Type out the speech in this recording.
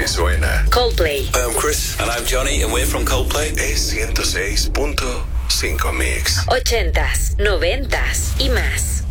Así suena Coldplay. Hi, I'm Chris. And I'm Johnny, and we're from Coldplay. Es 106.5 Mix. 80s, 90s y más.